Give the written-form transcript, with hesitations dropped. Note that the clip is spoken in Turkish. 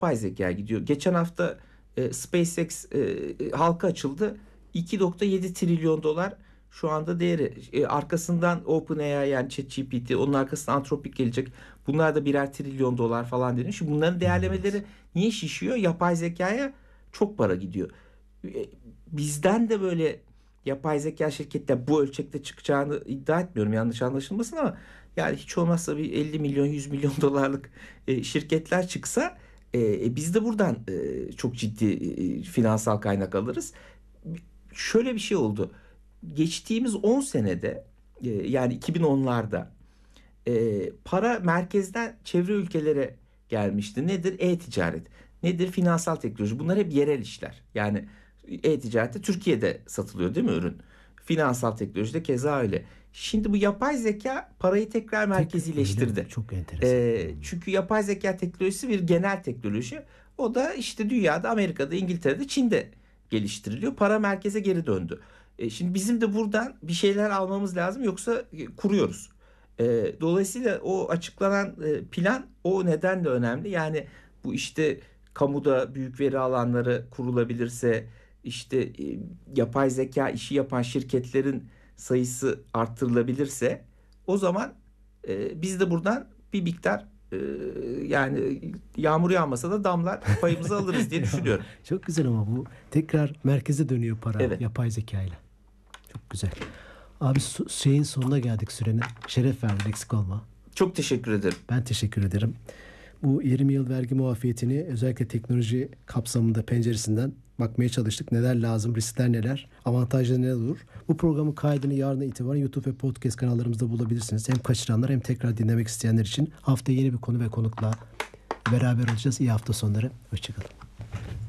yapay zeka gidiyor. Geçen hafta SpaceX halka açıldı. 2,7 trilyon dolar şu anda değeri. Arkasından OpenAI, yani ChatGPT, onun arkasından Anthropic gelecek. Bunlar da birer trilyon dolar falan deniyor. Şimdi bunların değerlemeleri niye şişiyor? Yapay zekaya çok para gidiyor. Bizden de böyle yapay zeka şirketler bu ölçekte çıkacağını iddia etmiyorum, yanlış anlaşılmasın, ama yani hiç olmazsa bir 50 milyon 100 milyon dolarlık şirketler çıksa biz de buradan çok ciddi finansal kaynak alırız. Şöyle bir şey oldu. Geçtiğimiz 10 senede yani 2010'larda para merkezden çevre ülkelere gelmişti. Nedir? E-ticaret. Nedir? Finansal teknoloji. Bunlar hep yerel işler. Yani e-ticarette Türkiye'de satılıyor değil mi ürün? Finansal teknolojide keza öyle. Şimdi bu yapay zeka parayı tekrar merkezileştirdi. Çok enteresan. Çünkü yapay zeka teknolojisi bir genel teknoloji. O da işte dünyada, Amerika'da, İngiltere'de, Çin'de geliştiriliyor. Para merkeze geri döndü. Şimdi bizim de buradan bir şeyler almamız lazım, yoksa kuruyoruz. Dolayısıyla o açıklanan plan o nedenle önemli. Yani bu işte kamuda büyük veri alanları kurulabilirse, işte yapay zeka işi yapan şirketlerin sayısı arttırılabilirse, o zaman biz de buradan bir miktar yani yağmur yağmasa da damlar payımızı alırız diye düşünüyorum. Çok güzel, ama bu tekrar merkeze dönüyor para, Evet. yapay zeka ile. Çok güzel. Abi şeyin sonuna geldik, sürenin. Şeref verdin, eksik olma. Çok teşekkür ederim. Ben teşekkür ederim. Bu 20 yıl vergi muafiyetini özellikle teknoloji kapsamında penceresinden bakmaya çalıştık. Neler lazım, riskler neler, avantajları neler olur? Bu programın kaydını yarına itibaren YouTube ve podcast kanallarımızda bulabilirsiniz. Hem kaçıranlar hem tekrar dinlemek isteyenler için haftaya yeni bir konu ve konukla beraber olacağız. İyi hafta sonları. Hoşçakalın.